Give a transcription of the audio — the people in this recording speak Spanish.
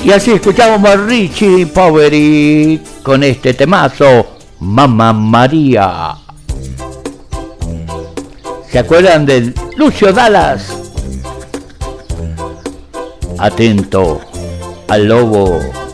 Y así escuchamos a Richie Poveri con este temazo, Mamma María. ¿Se acuerdan de Lucio Dallas? Atento al lobo.